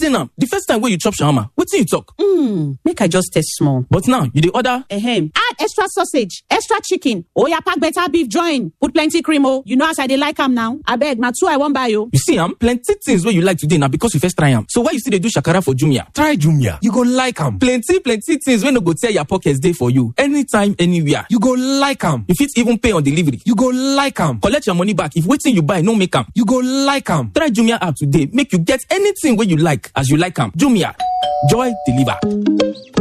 reason am. The first time when you chop shawarma, wetin you talk? Make I just taste small. But now, you dey order? Add extra sausage, extra chicken. Oya pack better beef join. Put plenty cream oh. You know as I dey like am now. Abeg, na two I wan buy oh. You see plenty things wey you like today na because you first try am. So why you still dey do shakara for Jumia? Try Jumia. You go like am. Plenty things wey no go tear your pockets dey for you. Anytime, anywhere. You go like am. You fit even pay on delivery. You go like am. Collect your money back if wetin you buy no make am. You go like am. Try Jumia app today make you get anything wey you like as you like am. Jumia, joy deliver.